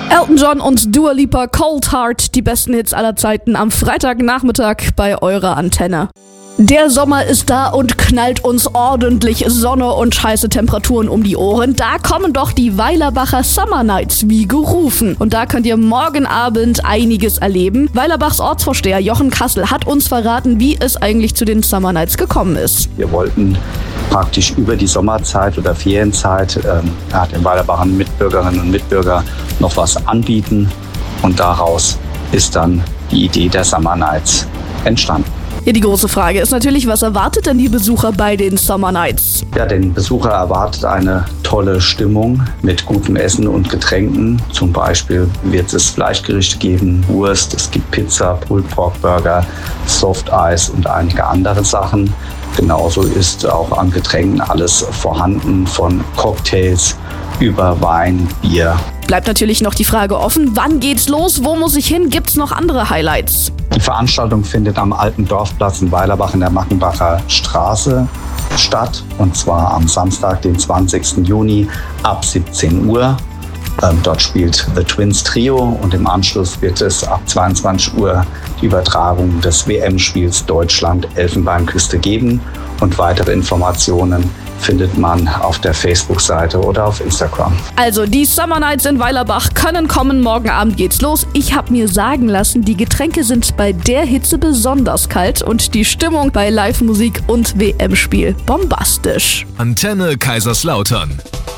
Elton John und Dua Lipa, Cold Heart, die besten Hits aller Zeiten am Freitagnachmittag bei eurer Antenne. Der Sommer ist da und knallt uns ordentlich Sonne und heiße Temperaturen um die Ohren. Da kommen doch die Weilerbacher Summer Nights wie gerufen. Und da könnt ihr morgen Abend einiges erleben. Weilerbachs Ortsvorsteher Jochen Kassel hat uns verraten, wie es eigentlich zu den Summer Nights gekommen ist. Wir wollten praktisch über die Sommerzeit oder Ferienzeit den Weilerbachern Mitbürgerinnen und Mitbürgern noch was anbieten. Und daraus ist dann die Idee der Summer Nights entstanden. Ja, die große Frage ist natürlich, was erwartet denn die Besucher bei den Summer Nights? Ja, den Besucher erwartet eine tolle Stimmung mit gutem Essen und Getränken. Zum Beispiel wird es Fleischgerichte geben, Wurst, es gibt Pizza, Pulled Pork Burger, Soft Eis und einige andere Sachen. Genauso ist auch an Getränken alles vorhanden, von Cocktails über Wein, Bier. Bleibt natürlich noch die Frage offen, wann geht's los, wo muss ich hin, gibt's noch andere Highlights? Die Veranstaltung findet am alten Dorfplatz in Weilerbach in der Mackenbacher Straße statt, und zwar am Samstag, den 20. Juni ab 17 Uhr. Dort spielt The Twins Trio und im Anschluss wird es ab 22 Uhr die Übertragung des WM-Spiels Deutschland-Elfenbeinküste geben, und weitere Informationen findet man auf der Facebook-Seite oder auf Instagram. Also die Summer Nights in Weilerbach können kommen, morgen Abend geht's los. Ich habe mir sagen lassen, die Getränke sind bei der Hitze besonders kalt und die Stimmung bei Live-Musik und WM-Spiel bombastisch. Antenne Kaiserslautern.